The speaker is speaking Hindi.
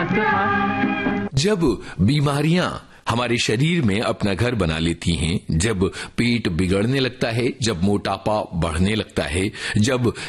जब बीमारियां हमारे शरीर में अपना घर बना लेती हैं, जब पेट बिगड़ने लगता है, जब मोटापा बढ़ने लगता है, जब